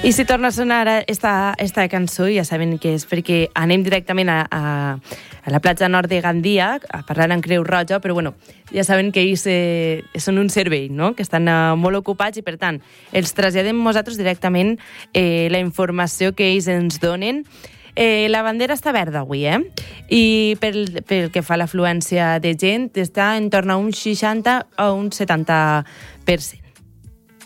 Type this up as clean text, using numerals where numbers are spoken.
I si torna a sonar esta cançó, ja saben que és perquè anem directament a la platja nord de Gandia a parlar amb Creu Roja, però bueno, ja saben que ells són un servei, no?, que estan molt ocupats i, per tant, els traslladem nosaltres directament la informació que ells ens donen. La bandera està verda avui, i pel que fa a l'afluència de gent està en torn a un 60 o un 70%.